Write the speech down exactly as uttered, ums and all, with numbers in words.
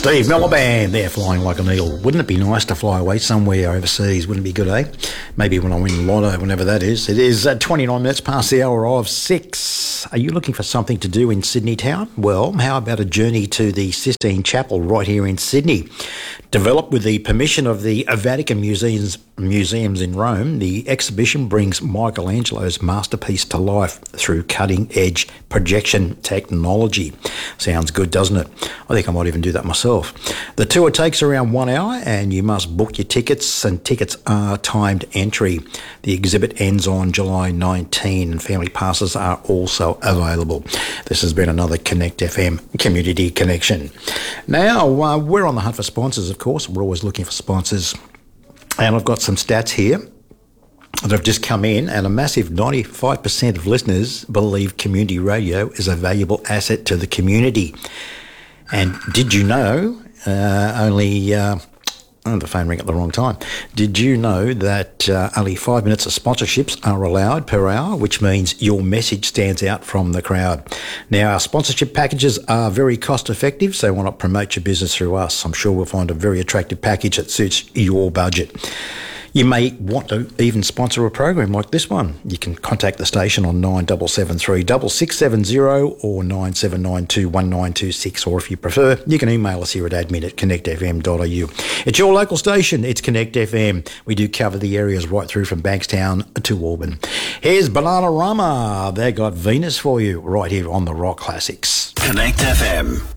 Steve Miliband there, Flying Like an Eagle. Wouldn't it be nice to fly away somewhere overseas? Wouldn't it be good, eh? Maybe when I win Lotto, whenever that is. It is uh, twenty-nine minutes past the hour of six. Are you looking for something to do in Sydney town? Well, how about a journey to the Sistine Chapel right here in Sydney? Developed with the permission of the Vatican Museums, museums in Rome, the exhibition brings Michelangelo's masterpiece to life through cutting-edge projection technology. Sounds good, doesn't it? I think I might even do that myself. The tour takes around one hour and you must book your tickets, and tickets are timed entry. The exhibit ends on July nineteenth and family passes are also available. This has been another Connect F M Community Connection. Now, uh, we're on the hunt for sponsors, of course. We're always looking for sponsors. And I've got some stats here that have just come in, and a massive ninety-five percent of listeners believe community radio is a valuable asset to the community. And did you know, uh, only... Uh, Oh, the phone rang at the wrong time. Did you know that uh, only five minutes of sponsorships are allowed per hour, which means your message stands out from the crowd? Now, our sponsorship packages are very cost effective, so why not promote your business through us? I'm sure we'll find a very attractive package that suits your budget. You may want to even sponsor a program like this one. You can contact the station on nine seven seven three, six six seven zero or nine seven nine two, one nine two six, or if you prefer, you can email us here at admin at connect f m dot a u. It's your local station. It's Connect F M. We do cover the areas right through from Bankstown to Auburn. Here's Bananarama. They got Venus for you right here on the Rock Classics. Connect F M.